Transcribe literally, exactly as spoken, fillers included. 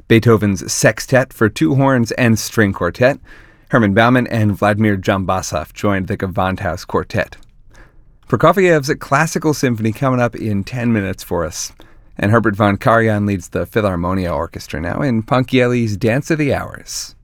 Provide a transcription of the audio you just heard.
Beethoven's Sextet for two horns and string quartet. Herman Bauman and Vladimir Jambasov joined the Gewandhaus Quartet. Prokofiev's Classical Symphony coming up in ten minutes for us. And Herbert von Karajan leads the Philharmonia Orchestra now in Ponchielli's Dance of the Hours.